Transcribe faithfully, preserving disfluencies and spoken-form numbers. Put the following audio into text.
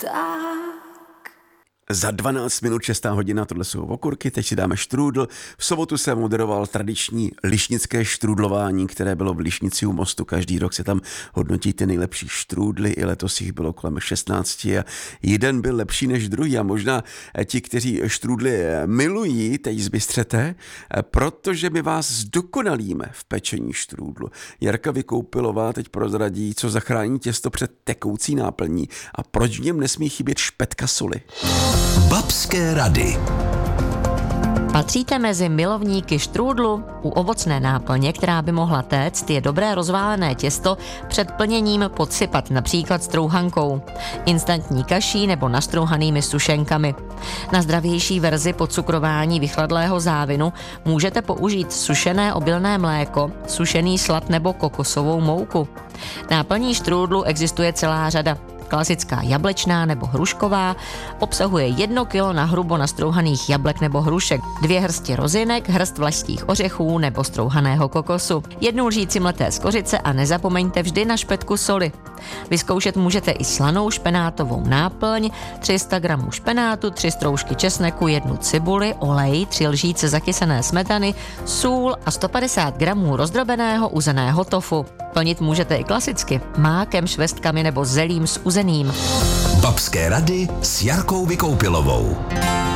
tak. Za dvanáct minut šestá hodina, tohle jsou okurky, teď si dáme štrůdl. V sobotu jsem moderoval tradiční lišnické štrůdlování, které bylo v Lišnici u mostu. Každý rok se tam hodnotí ty nejlepší štrůdly, i letos jich bylo kolem šestnácti a jeden byl lepší než druhý a možná ti, kteří štrůdly milují, teď zbystřete, protože my vás zdokonalíme v pečení štrůdlu. Jarka Vykoupilová teď prozradí, co zachrání těsto před tekoucí náplní a proč v něm nesmí chybět špetka soli. Babské rady. Patříte mezi milovníky štrůdlu? U ovocné náplně, která by mohla téct, je dobré rozválené těsto před plněním podsypat například strouhankou, instantní kaší nebo nastrouhanými sušenkami. Na zdravější verzi podcukrování vychladlého závinu můžete použít sušené obilné mléko, sušený slad nebo kokosovou mouku. Náplní štrůdlu existuje celá řada. Klasická jablečná nebo hrušková obsahuje jedno kilo nahrubo nastrouhaných jablek nebo hrušek, dvě hrsti rozinek, hrst vlašských ořechů nebo strouhaného kokosu, jednu lžíci mleté skořice a nezapomeňte vždy na špetku soli. Vyzkoušet můžete i slanou špenátovou náplň, tři sta gramů špenátu, tři stroužky česneku, jednu cibuli, olej, tři lžíce zakysané smetany, sůl a sto padesát gramů rozdrobeného uzeného tofu. Plnit můžete i klasicky, mákem, švestkami nebo zelím s uzeným. Babské rady s Jarkou Vykoupilovou.